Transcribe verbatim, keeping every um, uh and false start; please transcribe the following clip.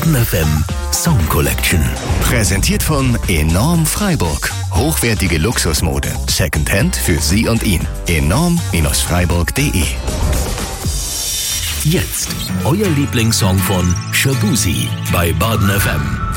Baden F M Song Collection. Präsentiert von Enorm Freiburg. Hochwertige Luxusmode. Secondhand für Sie und ihn. enorm Freiburg punkt de. Jetzt euer Lieblingssong von Shabuzi bei Baden F M.